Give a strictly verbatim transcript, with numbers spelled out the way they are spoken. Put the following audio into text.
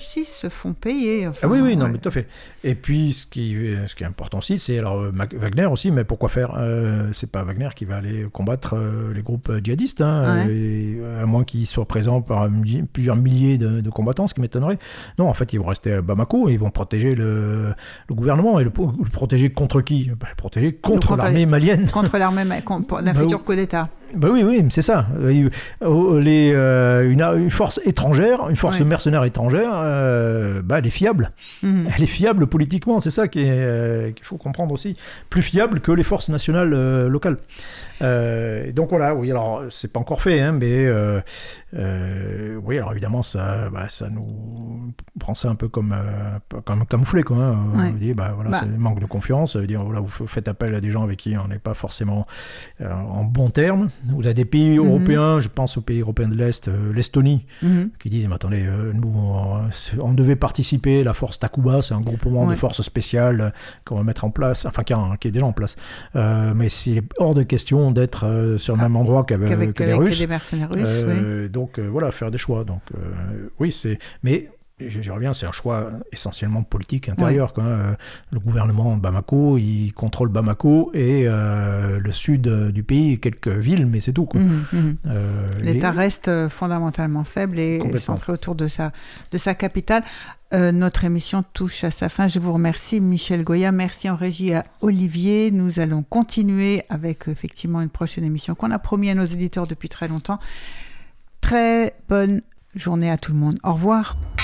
Russie se font payer. Enfin, ah oui, oui, non, ouais. mais tout à fait. Et puis, ce qui, ce qui est important aussi, c'est alors Wagner aussi, mais pourquoi faire euh, c'est pas Wagner qui va aller combattre euh, les groupes djihadistes, hein, Ouais. et, à moins qu'ils soient présents par plusieurs milliers de, de combattants, ce qui m'étonnerait. Non, en fait, ils vont rester à Bamako et ils vont protéger le, le gouvernement. Et le, le protéger contre qui? bah, Le protéger contre, contre l'armée malienne. Contre l'armée, contre d'un Bah, futur coup d'État. Ben oui, oui, c'est ça. Les, euh, une, une force étrangère, une force ouais. mercenaire étrangère, euh, bah, elle est fiable. Mm-hmm. Elle est fiable politiquement, c'est ça qui est, euh, qu'il faut comprendre aussi. Plus fiable que les forces nationales euh, locales. Euh, donc voilà, oui, alors c'est pas encore fait, hein, mais euh, euh, oui, alors évidemment, ça, bah, ça nous prend ça un peu comme, euh, comme camouflé, quoi. Hein. Ouais. On dit, bah, voilà, bah. c'est manque de confiance. Ça veut dire, voilà, vous faites appel à des gens avec qui on n'est pas forcément euh, en bons termes. Vous avez des pays mm-hmm. européens, je pense aux pays européens de l'Est, euh, l'Estonie, mm-hmm. qui disent, mais attendez, euh, nous, on, on devait participer, la force Takuba, c'est un groupement ouais. de forces spéciales euh, qu'on va mettre en place, enfin, qui, qui est déjà en place. Euh, mais c'est hors de question d'être euh, sur le ah, même endroit qu'avec, qu'avec que les avec Russes. des mercenaires russes, euh, oui. Donc, euh, voilà, faire des choix. Donc, euh, oui, c'est... Mais... Je reviens, c'est un choix essentiellement politique intérieur. Ouais. Quoi. Euh, le gouvernement Bamako, il contrôle Bamako et euh, le sud du pays et quelques villes, mais c'est tout. Quoi. Mmh, mmh. Euh, L'État et... reste fondamentalement faible et centré autour de sa, de sa capitale. Euh, notre émission touche à sa fin. Je vous remercie, Michel Goya. Merci en régie à Olivier. Nous allons continuer avec effectivement une prochaine émission qu'on a promis à nos éditeurs depuis très longtemps. Très bonne journée à tout le monde. Au revoir.